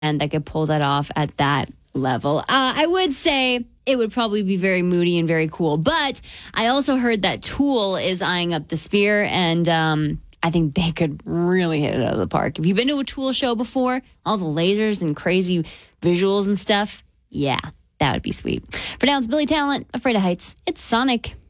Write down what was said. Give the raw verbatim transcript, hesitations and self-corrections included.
that could pull that off at that level. Uh, I would say it would probably be very moody and very cool. But I also heard that Tool is eyeing up the Sphere, and um, I think they could really hit it out of the park. Have you been to a Tool show before? All the lasers and crazy visuals and stuff? Yeah, that would be sweet. For now, it's Billy Talent, Afraid of Heights. It's Sonic.